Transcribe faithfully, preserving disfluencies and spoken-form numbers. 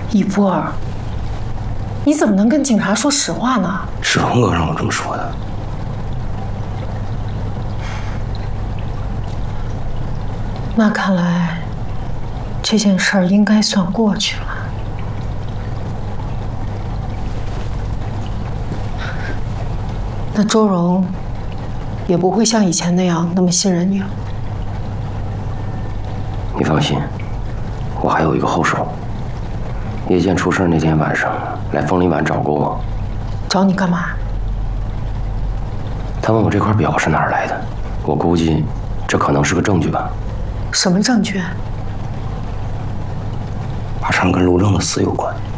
一波儿，你怎么能跟警察说实话呢？ 是红哥让我这么说的。 那看来这件事儿应该算过去了。那周荣也不会像以前那样那么信任你了。 你放心，我还有一个后手。叶剑出事那天晚上来枫林晚找过我。 找你干嘛？ 他问我这块表是哪儿来的，我估计这可能是个证据吧。 什么证据？ 马上跟陆正的死有关。